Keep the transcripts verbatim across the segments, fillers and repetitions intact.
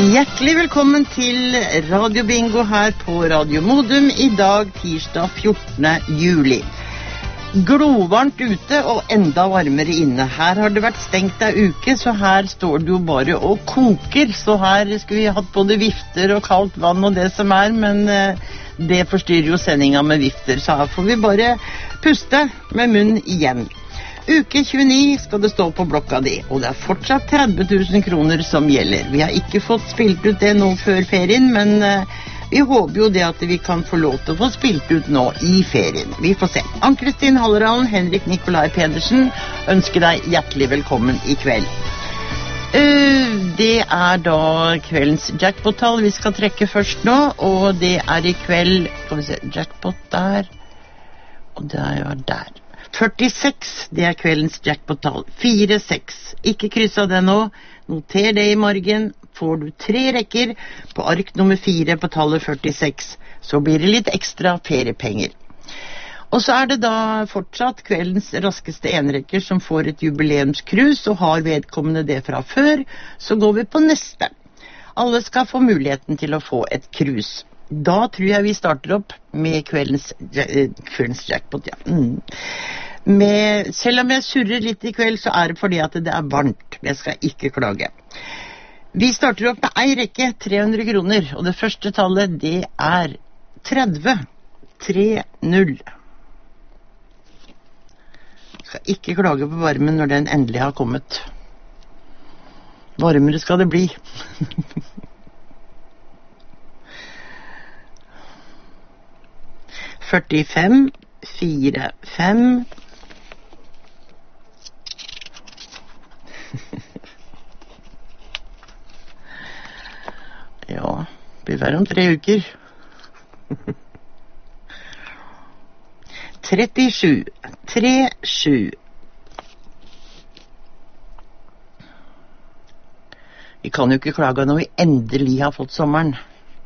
Hjertelig velkommen til Radio Bingo her på Radio Modum i dag, tirsdag fjortende juli. Glovarmt ute og enda varmere inne. Her har det vært stengt ei uke, så her står det jo bare og koker. Så her skulle vi hatt både vifter og kaldt vann og det som er, men det forstyrrer jo sendinga med vifter, så her får vi bare puste med munn igjen. Uke tjueni skal det stå på blokka di, og det er fortsatt tretti tusen kroner som gjelder. Vi har ikke fått spilt ut det nå før ferien, men uh, vi håper jo det at vi kan få lov til å få spilt ut nå i ferien. Vi får se. Ann-Kristin Halleralen, Henrik Nikolai Pedersen ønsker deg hjertelig velkommen i kveld. Uh, det er da kveldens jackpot-tall vi skal trekke først nå, og det er i kveld, skal vi se, jackpot der, og det er jo der. førtiseks, det er kveldens jackpot-tall. fire seks. Ikke kryss av det nå. Noter det i margen. Får du tre rekker på ark nummer fire på tallet førtiseks, så blir det litt ekstra feriepenger. Og så er det da fortsatt kveldens raskeste enrekker som får et jubileumskrus, og har vedkommende det fra før, så går vi på neste. Alle skal få muligheten til å få et krus. Da tror jeg vi starter opp med kveldens, kveldens jackpot, ja. Mm. Med, selv om jeg surrer litt i kveld, så er det fordi at det er varmt. Jeg skal ikke klage. Vi starter opp med ei rekke, tre hundre kroner, og det første tallet, det er tretti tre null. Jeg skal ikke klage på varmen når den endelig har kommet. Varmere skal det bli. førtifem fire fem. Ja, blir verre om tre uker. trettisju tre sju. Vi kan jo ikke klage når vi endelig har fått sommeren.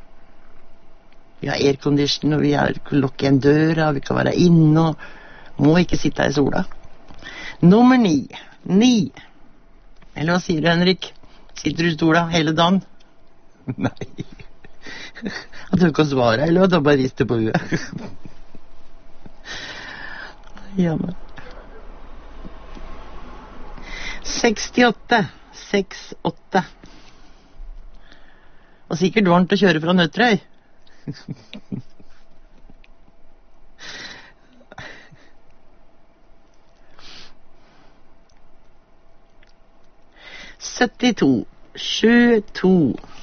Vi har aircondition, og vi har lukket igjen døra, vi kan være inne, og må ikke sitte i sola. Nummer ni. Ni. Eller hva sier du, Henrik? Sitter du i stola hele dagen? Nei. At du kan svare, eller at du bare rister på huet? Ja, men. sekstiåtte. seks åtte. Og sikkert varmt å kjøre fra Nøtterøy. syttito sju to.